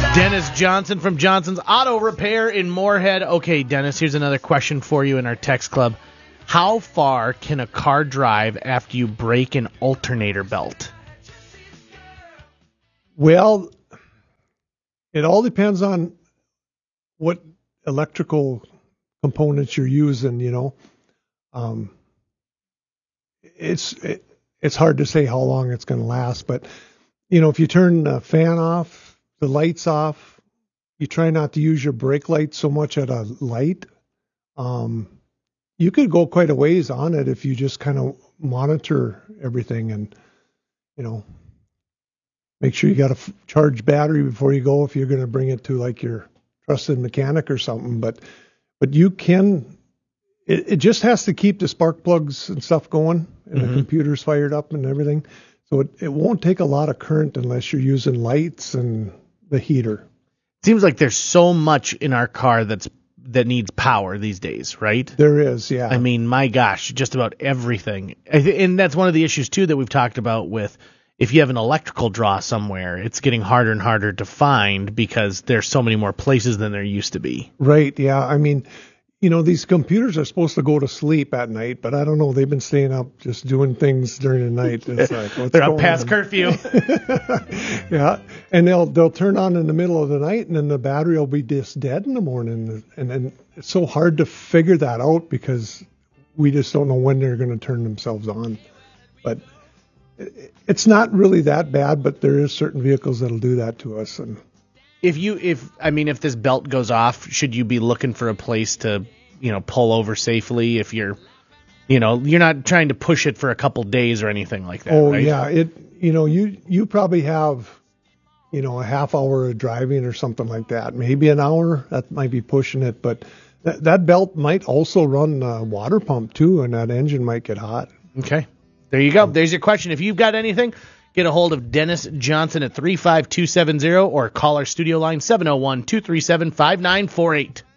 Dennis Johnson from Johnson's Auto Repair in Moorhead. Okay, Dennis, here's another question for you in our text club. How far can a car drive after you break an alternator belt? Well, it all depends on what electrical components you're using, you know. It's hard to say how long it's going to last, but, you know, if you turn the fan off, the lights off, you try not to use your brake light so much at a light. You could go quite a ways on it if you just kind of monitor everything and, you know, make sure you got a charged battery before you go if you're going to bring it to like your trusted mechanic or something. But you can, it just has to keep the spark plugs and stuff going and the computer's fired up and everything. So it won't take a lot of current unless you're using lights and the heater. Seems like there's so much in our car that needs power these days, right? There is, yeah. I mean, my gosh, just about everything. And that's one of the issues, too, that we've talked about with if you have an electrical draw somewhere, it's getting harder and harder to find because there's so many more places than there used to be. Right, yeah. I mean, you know, these computers are supposed to go to sleep at night, but I don't know. They've been staying up just doing things during the night. It's like, what's They're up past curfew. Yeah, and they'll turn on in the middle of the night, and then the battery will be just dead in the morning. And then it's so hard to figure that out because we just don't know when they're going to turn themselves on. But it's not really that bad, but there is certain vehicles that'll do that to us. And if this belt goes off, should you be looking for a place to, you know, pull over safely if you're not trying to push it for a couple days or anything like that, oh, right? Yeah, you probably have, you know, a half hour of driving or something like that. Maybe an hour, that might be pushing it, but that belt might also run a water pump too, and that engine might get hot. Okay. There you go. There's your question. If you've got anything, get a hold of Dennis Johnson at 35270 or call our studio line 701-237-5948.